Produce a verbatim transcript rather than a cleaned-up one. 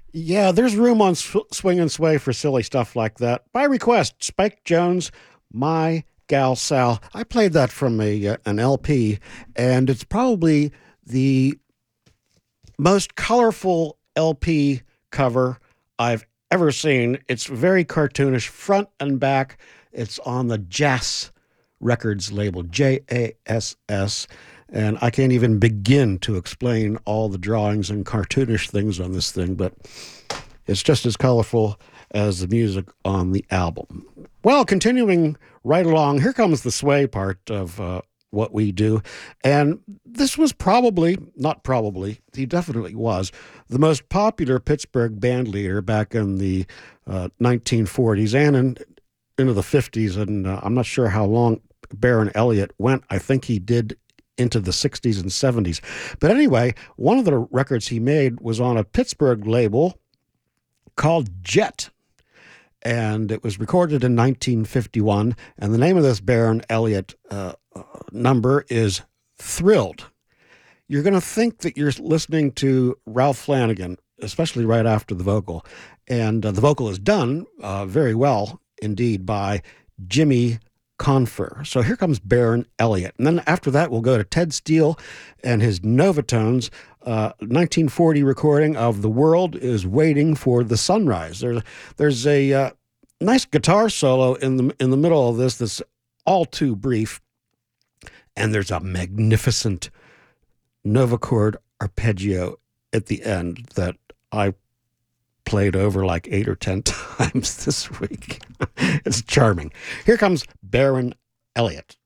Yeah, there's room on Sw- Swing and Sway for silly stuff like that. By request, Spike Jones, My Gal Sal. I played that from a uh, an L P, and it's probably the most colorful L P cover I've ever seen. It's very cartoonish, front and back. It's on the Jass Records label, J A S S. And I can't even begin to explain all the drawings and cartoonish things on this thing, but it's just as colorful as the music on the album. Well, continuing right along, here comes the sway part of uh, what we do. And this was probably, not probably, he definitely was, the most popular Pittsburgh band leader back in the uh, nineteen forties and in, into the fifties. And uh, I'm not sure how long Baron Elliott went. I think he did into the sixties and seventies. But anyway, one of the records he made was on a Pittsburgh label called Jet, and it was recorded in nineteen fifty-one. And the name of this Baron Elliott uh, number is Thrilled. You're going to think that you're listening to Ralph Flanagan, especially right after the vocal. And uh, the vocal is done uh, very well indeed by Jimmy Confer. So here comes Baron Elliott. And then after that, we'll go to Ted Steele and his Novatones, uh, nineteen forty recording of The World is Waiting for the Sunrise. There's, there's a uh, nice guitar solo in the, in the middle of this that's all too brief. And there's a magnificent Novachord arpeggio at the end that I played over like eight or ten times this week. It's charming. Here comes Baron Elliott.